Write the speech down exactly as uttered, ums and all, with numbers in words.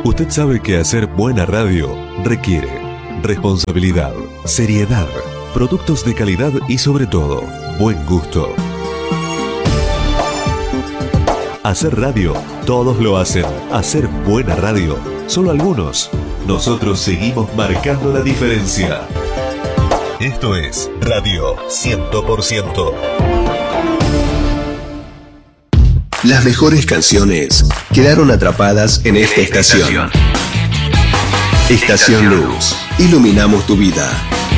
Usted sabe que hacer buena radio requiere responsabilidad, seriedad, productos de calidad y sobre todo, buen gusto. Hacer radio, todos lo hacen. Hacer buena radio, solo algunos. Nosotros seguimos marcando la diferencia. Esto es Radio cien por ciento. Las mejores canciones quedaron atrapadas en esta estación. Estación Luz. Iluminamos tu vida.